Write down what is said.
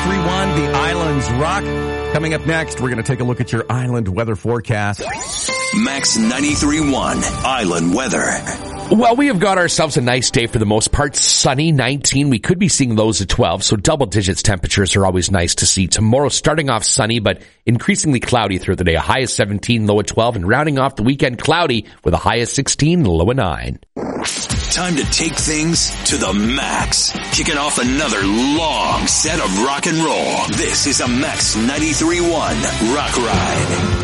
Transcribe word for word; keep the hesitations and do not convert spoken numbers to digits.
ninety-three point one, the Islands Rock. Coming up next, we're going to take a look at your island weather forecast. Max ninety-three point one, Island Weather. Well, we have got ourselves a nice day for the most part. Sunny, nineteen. We could be seeing lows at twelve, so double digits temperatures are always nice to see. Tomorrow starting off sunny, but increasingly cloudy through the day. A high of seventeen, low of twelve, and rounding off the weekend cloudy with a high of sixteen, low of nine. Time to take things to the max. Kicking off another long set of rock and roll. This is a Max ninety-three point one Rock Ride.